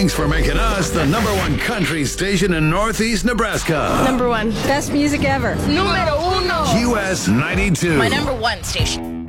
Thanks for making us the #1 country station in Northeast Nebraska. Number one. Best music ever. Número uno. US 92. My #1 station.